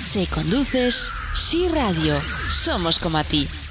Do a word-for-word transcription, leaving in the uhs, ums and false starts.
Si conduces, sí radio. Somos como a ti.